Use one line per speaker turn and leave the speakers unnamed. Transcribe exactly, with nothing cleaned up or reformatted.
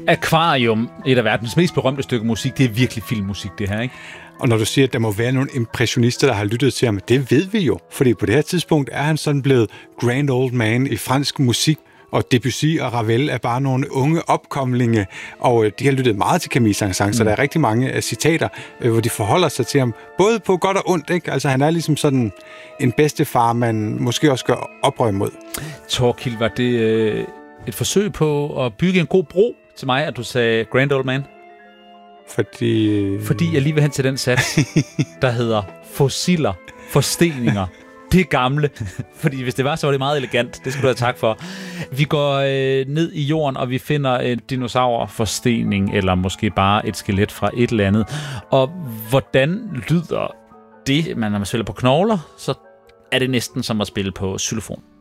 Akvarium, et af verdens mest berømte stykker musik, det er virkelig filmmusik, det her, ikke?
Og når du siger, at der må være nogle impressionister, der har lyttet til ham, det ved vi jo. Fordi på det her tidspunkt er han sådan blevet grand old man i fransk musik. Og Debussy og Ravel er bare nogle unge opkomlinge, og de har lyttet meget til Camille Saint-Saëns, mm. så der er rigtig mange citater, hvor de forholder sig til ham, både på godt og ondt, ikke? Altså han er ligesom sådan en bedstefar, man måske også gør oprør mod.
Thorkild, var det øh, et forsøg på at bygge en god bro til mig, at du sagde grand old man?
Fordi...
Fordi jeg lige vil hen til den sats, der hedder fossiler, forsteninger. Det er gamle, fordi hvis det var, så var det meget elegant. Det skal du have tak for. Vi går øh, ned i jorden, og vi finder en dinosaurforstening, eller måske bare et skelet fra et eller andet. Og hvordan lyder det? Man, når man spiller på knogler, så er det næsten som at spille på xylofon.